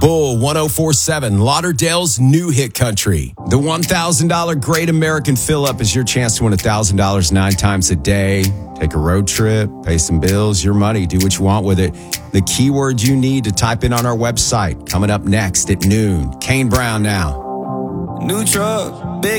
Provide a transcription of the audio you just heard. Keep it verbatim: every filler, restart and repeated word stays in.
Bull one oh four point seven, Lauderdale's new hit country. The one thousand dollars Great American Fill-Up is your chance to win one thousand dollars nine times a day. Take a road trip, pay some bills, your money, do what you want with it. The keyword you need to type in on our website. Coming up next at noon. Kane Brown now. New truck, big